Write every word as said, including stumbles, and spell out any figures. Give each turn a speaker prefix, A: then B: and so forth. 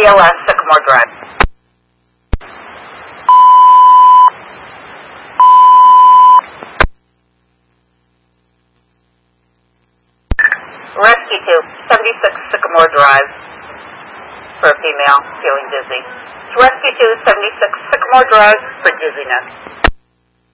A: A L S, Sycamore Drive. Rescue two, seventy-six Sycamore Drive, for a female feeling dizzy. Rescue two, seventy-six Sycamore Drive for dizziness.